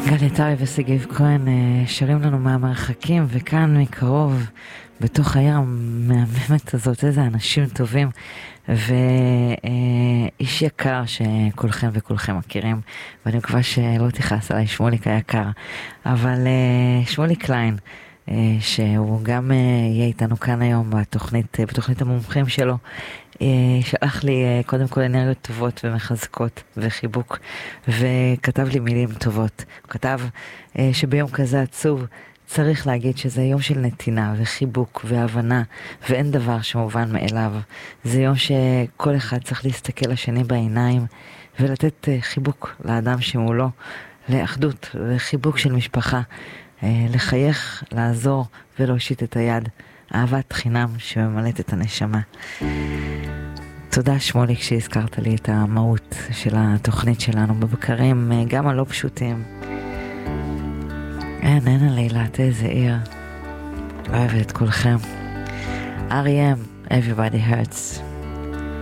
גלי טרי וסיגיב כהן שרים לנו מהמרחקים, וכאן מקרוב בתוך העיר המהממת הזאת, איזה אנשים טובים ואיש יקר שכולכם וכולכם מכירים, ואני מקווה שלא תכעס עליי שמוליק היקר, אבל שמוליק קליין, שהוא גם יהיה איתנו כאן היום בתוכנית המומחים שלו, שלח לי קודם כל אנרגיות טובות ומחזקות וחיבוק, וכתב לי מילים טובות. הוא כתב שביום כזה עצוב צריך להגיד שזה יום של נתינה וחיבוק והבנה, ואין דבר שמובן מאליו. זה יום שכל אחד צריך להסתכל לשני בעיניים ולתת חיבוק לאדם שמולו, לאחדות וחיבוק של משפחה, לחייך, לעזור ולהושיט את היד. אהבת חינם שממלאת את הנשמה. תודה שמוליק שהזכרת לי את המהות של התוכנית שלנו בבקרים, גם הלא פשוטים. אין הלילת, איזה עיר. אוהבת את כולכם. R.E.M. Everybody Hurts.